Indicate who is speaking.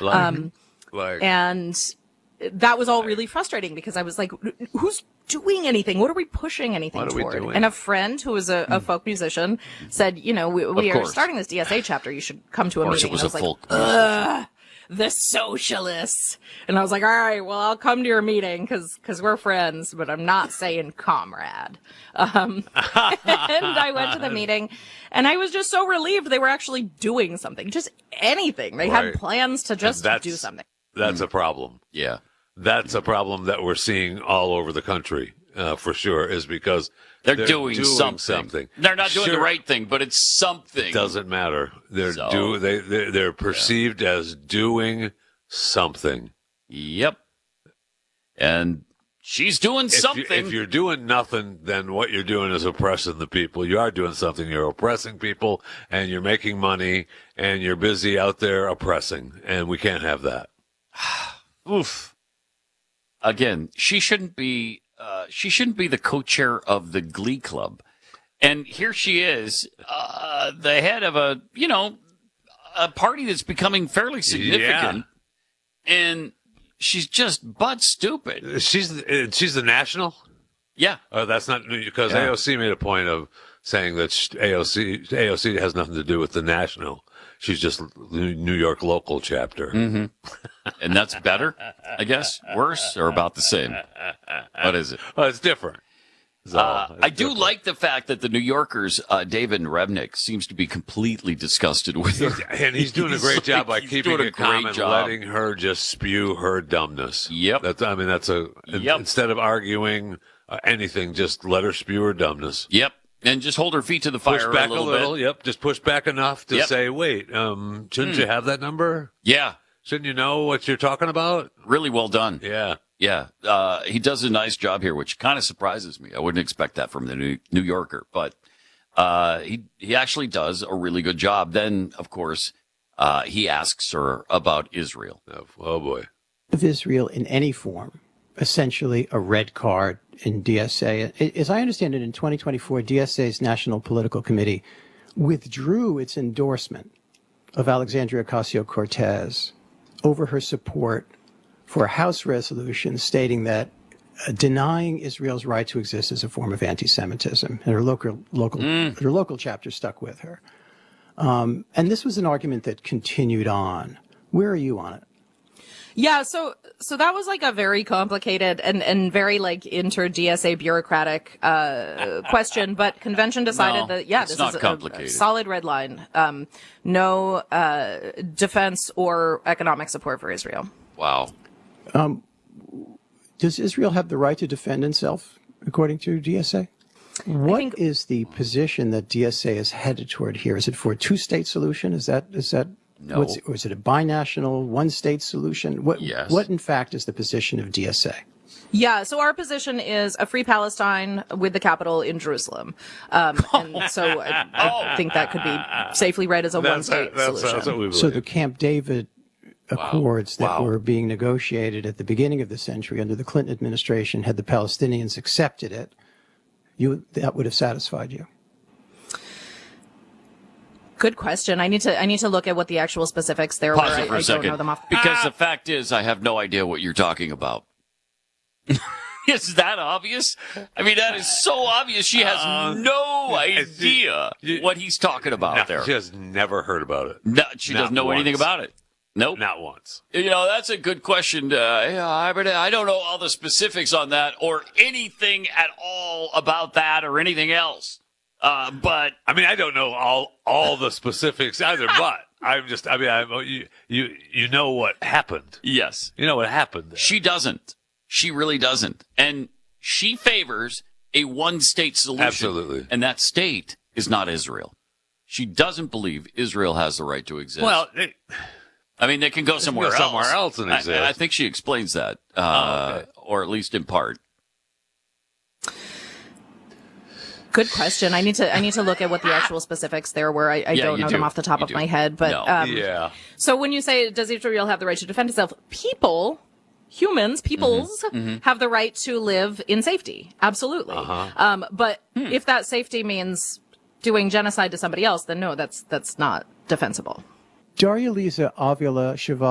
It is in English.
Speaker 1: And that was all really frustrating because I was like, who's doing anything? What are we pushing anything toward? And a friend who was a folk musician said, we are starting this DSA chapter. You should come to a meeting.
Speaker 2: It was
Speaker 1: I was
Speaker 2: a folk
Speaker 1: musician. The socialists. And I was like, all right, well, I'll come to your meeting because we're friends, but I'm not saying comrade. And I went to the meeting and I was just so relieved they were actually doing something, just anything. They had plans to just do something.
Speaker 3: That's a problem.
Speaker 2: Yeah.
Speaker 3: That's a problem that we're seeing all over the country, for sure, is because
Speaker 2: they're doing something. They're not doing the right thing, but it's something.
Speaker 3: Doesn't matter. They're perceived as doing something.
Speaker 2: Yep. And she's doing something.
Speaker 3: If you're doing nothing, then what you're doing is oppressing the people. You are doing something. You're oppressing people, and you're making money, and you're busy out there oppressing, and we can't have that.
Speaker 2: Oof. Again, she shouldn't be the co-chair of the Glee Club. And here she is, the head of a party that's becoming fairly significant. Yeah. And she's just butt stupid.
Speaker 3: She's the national?
Speaker 2: Yeah.
Speaker 3: That's not because AOC made a point of saying that AOC has nothing to do with the national. She's just New York local chapter.
Speaker 2: Mm-hmm. And that's better, I guess? Worse or about the same? What is it?
Speaker 3: Oh, it's different.
Speaker 2: I do like the fact that the New Yorker's David Rebnick seems to be completely disgusted with her.
Speaker 3: And he's doing a great job by keeping it calm and letting her just spew her dumbness.
Speaker 2: Yep.
Speaker 3: Instead of arguing anything, just let her spew her dumbness.
Speaker 2: Yep. And just hold her feet to the fire
Speaker 3: push back
Speaker 2: a little bit.
Speaker 3: Yep, just push back enough to say, wait, shouldn't you have that number?
Speaker 2: Yeah.
Speaker 3: Shouldn't you know what you're talking about?
Speaker 2: Really well done.
Speaker 3: Yeah.
Speaker 2: Yeah. He does a nice job here, which kind of surprises me. I wouldn't expect that from the New Yorker. But he actually does a really good job. Then, of course, he asks her about Israel.
Speaker 3: Oh, boy.
Speaker 4: Of Israel in any form. Essentially a red card in DSA. As I understand it, in 2024, DSA's National Political Committee withdrew its endorsement of Alexandria Ocasio-Cortez over her support for a House resolution stating that denying Israel's right to exist is a form of anti-Semitism. And her local chapter stuck with her. And this was an argument that continued on. Where are you on it?
Speaker 1: Yeah, so that was like a very complicated and very like inter-DSA bureaucratic question, but convention decided that, this is a solid red line. No defense or economic support for Israel.
Speaker 2: Wow.
Speaker 4: Does Israel have the right to defend itself, according to DSA? What is the position that DSA is headed toward here? Is it for a two-state solution? Is that
Speaker 2: no.
Speaker 4: Or is it a binational, one-state solution? What in fact, is the position of DSA?
Speaker 1: Yeah, so our position is a free Palestine with the capital in Jerusalem. And so I think that could be safely read as a one-state solution.
Speaker 4: So the Camp David Accords that were being negotiated at the beginning of the century under the Clinton administration, had the Palestinians accepted it, that would have satisfied you.
Speaker 1: Good question. I need to look at what the actual specifics there were.
Speaker 2: I don't know them off. Because the fact is, I have no idea what you're talking about. Is that obvious? I mean, that is so obvious. She has no idea what he's talking about there.
Speaker 3: She has never heard about it.
Speaker 2: No, she doesn't know anything about it. Nope.
Speaker 3: Not once.
Speaker 2: That's a good question. I don't know all the specifics on that or anything at all about that or anything else. But
Speaker 3: I mean, I don't know all the specifics either, but you know what happened.
Speaker 2: Yes.
Speaker 3: You know what happened there.
Speaker 2: She doesn't. She really doesn't. And she favors a one-state solution.
Speaker 3: Absolutely.
Speaker 2: And that state is not Israel. She doesn't believe Israel has the right to exist.
Speaker 3: Well,
Speaker 2: they can go somewhere else.
Speaker 3: Somewhere else and exist.
Speaker 2: I think she explains that, or at least in part.
Speaker 1: Good question. I need to look at what the actual specifics there were. I don't know them off the top of my head. But So when you say, does Israel have the right to defend itself? Peoples have the right to live in safety. Absolutely. But if that safety means doing genocide to somebody else, then no, that's not defensible.
Speaker 4: Daria Lisa Avila Cheval